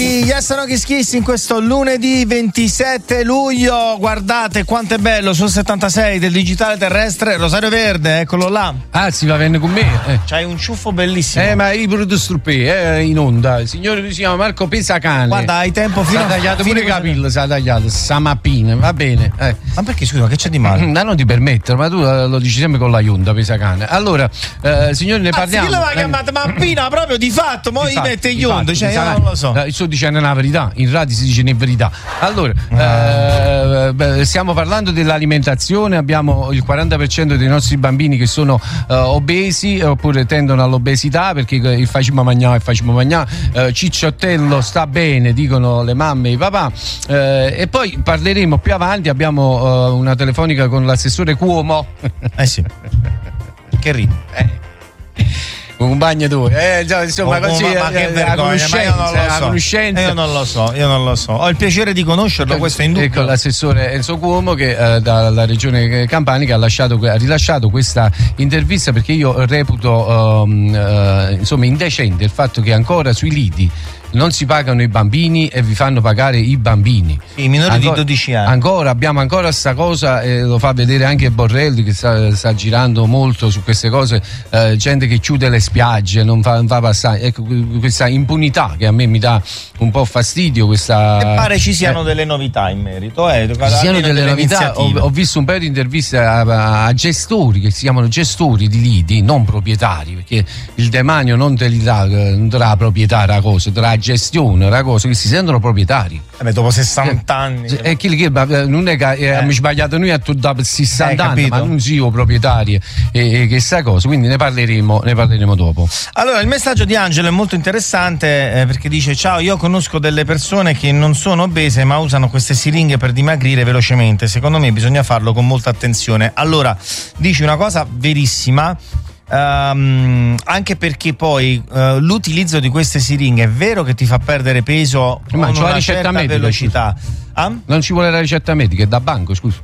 di Yes No Kiss Kiss in questo lunedì 27 luglio. Guardate quanto è bello sul 76 del digitale terrestre. Rosario Verde, eccolo là. Si va bene con me. C'hai un ciuffo bellissimo. Ma io pure struppè in onda. Il signore si chiama Marco Pesacane. Guarda, hai tempo fino a tagliato pure capillo, si è tagliato stamattina, va bene. Ma perché scusa, che c'è di male? Ma non ti permettere, ma tu lo dici sempre con la Iunta Pesacane. Allora, signori, ne parliamo. Chi l'aveva chiamata Mappina proprio di fatto, mo gli mette Iunta, cioè io non lo so. Sto dicendo una verità, in radio si dice una verità. Allora, stiamo parlando dell'alimentazione, abbiamo il 40% dei nostri bambini che sono obesi oppure tendono all'obesità perché il facciamo mangiare, cicciottello sta bene, dicono le mamme e i papà, e poi parleremo più avanti, abbiamo una telefonica con l'assessore Cuomo. Sì. Che ridi? Un compagno tu, insomma, così ma che vergogna, la conoscenza. Io non lo so. Ho il piacere di conoscerlo, questo è indubbio. Ecco l'assessore Enzo Cuomo che dalla regione Campania ha rilasciato questa intervista perché io reputo insomma indecente il fatto che ancora sui lidi non si pagano i bambini e vi fanno pagare i bambini. I minori di 12 anni. Abbiamo ancora sta cosa, lo fa vedere anche Borrelli che sta girando molto su queste cose, gente che chiude le spiagge, non fa passare. Ecco, questa impunità che a me mi dà un po' fastidio. E pare ci siano delle novità in merito. Ci siano delle novità. Ho visto un paio di interviste a gestori che si chiamano gestori di lidi, non proprietari, perché il demanio non te li dà, non darà proprietà la cosa, darà gestione, la cosa che si sentono proprietari. Dopo 60 anni. E chi non è che abbiamo sbagliato noi a dopo 60 anni, ma non siamo proprietari e che sta cosa, quindi ne parleremo dopo. Allora, il messaggio di Angelo è molto interessante perché dice: ciao, io conosco delle persone che non sono obese ma usano queste siringhe per dimagrire velocemente. Secondo me bisogna farlo con molta attenzione. Allora, dici una cosa verissima. Anche perché poi l'utilizzo di queste siringhe è vero che ti fa perdere peso con una certa velocità. Non ci vuole la ricetta medica, è da banco, scusa.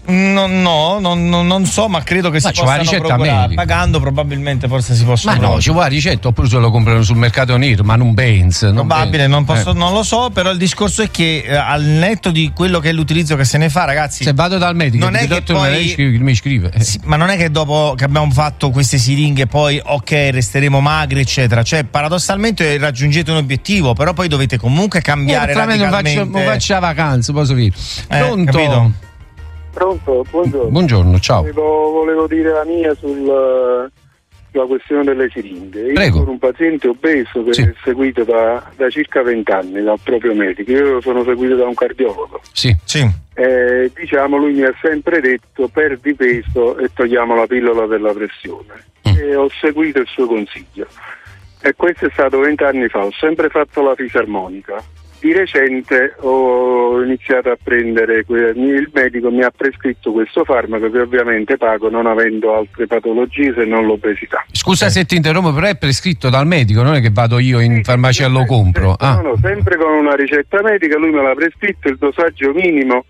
Non so, ma credo che si possano procurare. Pagando probabilmente forse si possono. Ma no, ci vuole la ricetta oppure se lo comprano sul mercato nero, ma non penso. Probabile, non lo so, però il discorso è che al netto di quello che è l'utilizzo che se ne fa, ragazzi. Se vado dal medico, non è che poi mi scrive. Sì, ma non è che dopo che abbiamo fatto queste siringhe poi resteremo magri, eccetera. Cioè, paradossalmente raggiungete un obiettivo, però poi dovete comunque cambiare radicalmente. Non faccio la vacanza, posso dire. Pronto? Capito? Pronto, buongiorno. Buongiorno, ciao. Volevo dire la mia sulla questione delle siringhe. Prego. Io sono un paziente obeso che è seguito da circa 20 anni dal proprio medico. Io sono seguito da un cardiologo. Sì. Diciamo, lui mi ha sempre detto: perdi peso e togliamo la pillola della pressione. E ho seguito il suo consiglio. E questo è stato 20 anni fa. Ho sempre fatto la fisarmonica. Di recente ho iniziato a prendere, il medico mi ha prescritto questo farmaco che ovviamente pago non avendo altre patologie se non l'obesità. Scusa se ti interrompo, però è prescritto dal medico, non è che vado io in farmacia e lo compro. No, sempre con una ricetta medica, lui me l'ha prescritto, il dosaggio minimo.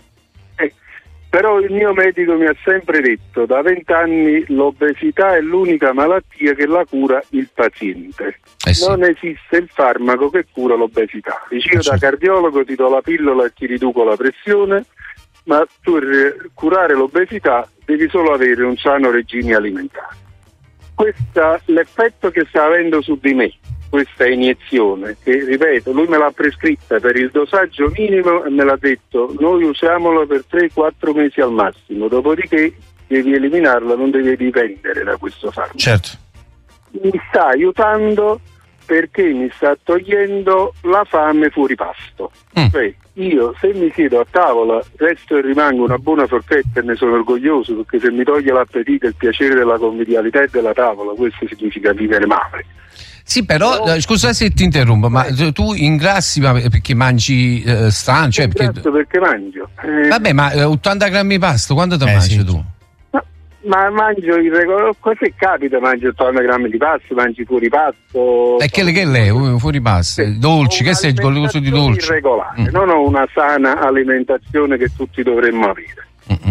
Però il mio medico mi ha sempre detto: da 20 anni l'obesità è l'unica malattia che la cura il paziente. Sì. Non esiste il farmaco che cura l'obesità. Dice: io da cardiologo ti do la pillola e ti riduco la pressione, ma per curare l'obesità devi solo avere un sano regime alimentare. L'effetto che sta avendo su di me questa iniezione, che ripeto, lui me l'ha prescritta per il dosaggio minimo e me l'ha detto: noi usiamola per 3-4 mesi al massimo, dopodiché devi eliminarla, non devi dipendere da questo farmaco. Certo. Mi sta aiutando perché mi sta togliendo la fame fuori pasto. Cioè, io se mi siedo a tavola resto e rimango una buona forchetta e ne sono orgoglioso, perché se mi toglie l'appetito e il piacere della convivialità e della tavola, questo significa vivere male. Sì, però scusa se ti interrompo, ma tu ingrassi perché mangi strano? Cioè perché mangio. Vabbè, ma 80 grammi di pasta, quanto te mangi tu? Ma mangio così capita, mangio 80 grammi di pasta, mangi fuori pasto. E che lei fuori pasta? Dolci, che sei il di dolci? Irregolare, non ho una sana alimentazione che tutti dovremmo avere.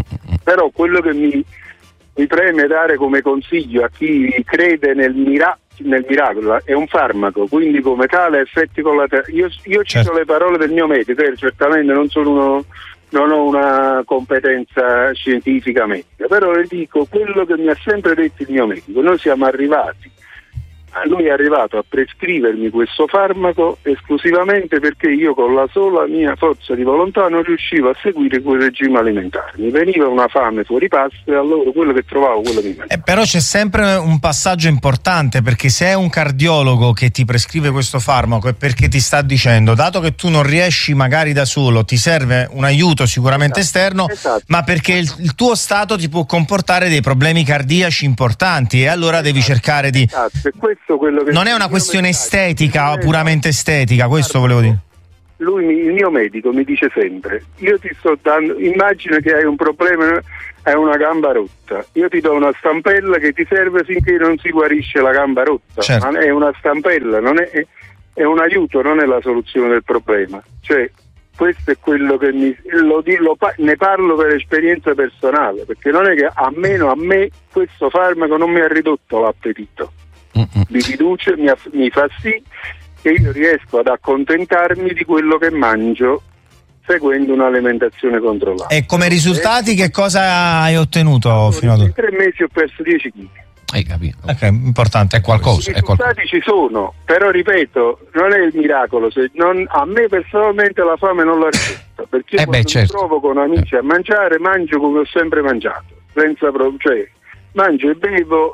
Però quello che mi preme dare come consiglio a chi crede nel nel miracolo, è un farmaco, quindi come tale effetti collaterali. Io cito le parole del mio medico, certamente non ho una competenza scientifica medica, però le dico quello che mi ha sempre detto il mio medico. Noi siamo arrivati, lui è arrivato a prescrivermi questo farmaco esclusivamente perché io con la sola mia forza di volontà non riuscivo a seguire quel regime alimentare. Mi veniva una fame fuori pasto e allora quello che trovavo, quello mi mangiavo. Però c'è sempre un passaggio importante, perché se è un cardiologo che ti prescrive questo farmaco è perché ti sta dicendo, dato che tu non riesci magari da solo, ti serve un aiuto sicuramente esterno, ma perché il tuo stato ti può comportare dei problemi cardiaci importanti e allora devi cercare di... Non è una questione estetica, puramente estetica, questo volevo dire. Il mio medico mi dice sempre, io ti sto dando, immagina che hai un problema, hai una gamba rotta, io ti do una stampella che ti serve finché non si guarisce la gamba rotta. Certo. Ma è una stampella, non è un aiuto, non è la soluzione del problema. Cioè, questo è quello che ne parlo per esperienza personale, perché non è che a me questo farmaco non mi ha ridotto l'appetito. Mi riduce, mi fa sì che io riesco ad accontentarmi di quello che mangio seguendo un'alimentazione controllata. E come risultati che cosa hai ottenuto fino ad ora? In 3 mesi ho perso 10 kg. Hai capito? Ok, importante. È qualcosa. I risultati ci sono, però ripeto, non è il miracolo. A me personalmente la fame non la risulta, perché io quando mi trovo con amici a mangiare, mangio come ho sempre mangiato, senza mangio e bevo,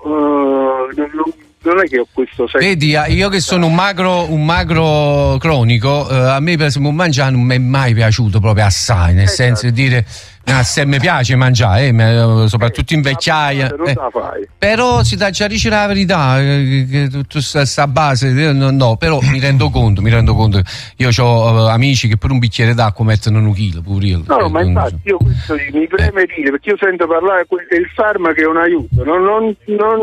non è che ho questo senso. Vedi, io che sono un magro cronico, a me per esempio mangiare non mi è mai piaciuto proprio assai, nel senso di dire se mi piace mangiare, soprattutto in vecchiaia, però si dà già dice la verità, che tutta sta base no, però mi rendo conto io ho amici che per un bicchiere d'acqua mettono 1 chilo pure io. No, ma infatti io questo mi preme dire, perché io sento parlare il farmaco è un aiuto, non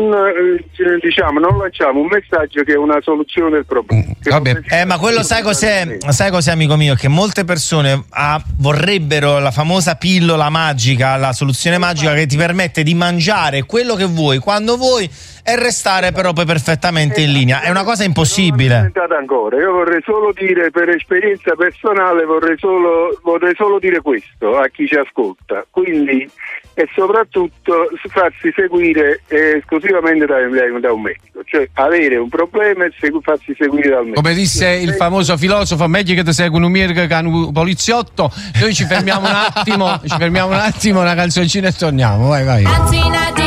lanciamo un messaggio che è una soluzione del problema. Ma quello sai cos'è amico mio, che molte persone vorrebbero la famosa pillola magica, la soluzione magica che ti permette di mangiare quello che vuoi quando vuoi e restare però poi perfettamente in linea. È una cosa impossibile. Ancora. Io vorrei solo dire, per esperienza personale, vorrei solo dire questo a chi ci ascolta, quindi e soprattutto farsi seguire esclusivamente da un medico, cioè avere un problema e farsi seguire dal medico. Come disse il famoso filosofo, meglio che ti segua un mirga che un poliziotto. Noi ci fermiamo un attimo, una canzoncina e torniamo, vai.